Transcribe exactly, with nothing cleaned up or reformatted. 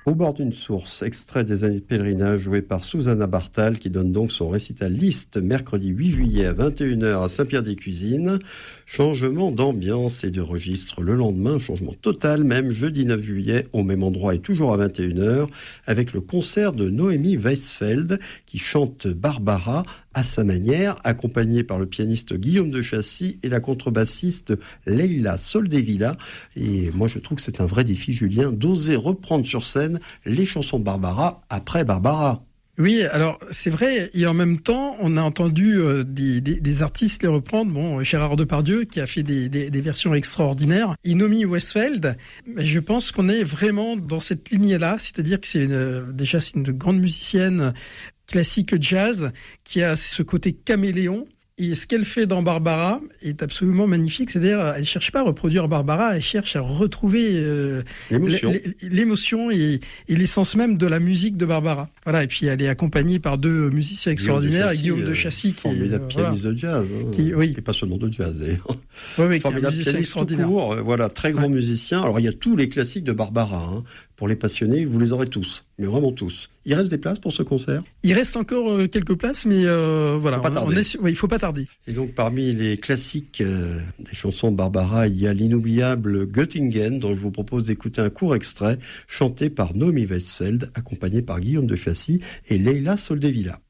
Au bord d'une source, extrait des années de pèlerinage joué par Susanna Bartal qui donne donc son récital Liszt mercredi huit juillet à vingt et une heures à Saint-Pierre-des-Cuisines. Changement d'ambiance et de registre le lendemain, changement total même jeudi neuf juillet au même endroit et toujours à vingt et une heures avec le concert de Noémie Weisfeld qui chante Barbara à sa manière, accompagnée par le pianiste Guillaume de Chassis et la contrebassiste Leila Soldevilla. Et moi je trouve que c'est un vrai défi, Julien, d'oser reprendre sur scène les chansons de Barbara après Barbara. Oui, alors c'est vrai, et en même temps, on a entendu euh, des, des, des artistes les reprendre. Bon, Gérard Depardieu qui a fait des, des, des versions extraordinaires, Noémie Weisfeld. Je pense qu'on est vraiment dans cette lignée-là, c'est-à-dire que c'est une, déjà c'est une grande musicienne classique jazz qui a ce côté caméléon. Et ce qu'elle fait dans Barbara est absolument magnifique. C'est-à-dire, elle cherche pas à reproduire Barbara, elle cherche à retrouver euh, l'émotion, l'émotion et, et l'essence même de la musique de Barbara. Voilà. Et puis, elle est accompagnée par deux musiciens extraordinaires, Guillaume de Chassis, qui formidable est pianiste voilà, de jazz, hein, qui, oui, et pas seulement de jazz. Oui, oui, formidable pianiste tout court. Voilà, très grand ouais. musicien. Alors, il y a tous les classiques de Barbara. Hein. Pour les passionnés, vous les aurez tous, mais vraiment tous. Il reste des places pour ce concert ? Il reste encore euh, quelques places, mais euh, voilà, faut pas on, on est, oui, il faut pas tarder. Et donc parmi les classiques euh, des chansons de Barbara, il y a l'inoubliable Göttingen, dont je vous propose d'écouter un court extrait, chanté par Noémie Weisfeld, accompagné par Guillaume de Chassis et Leila Soldevilla.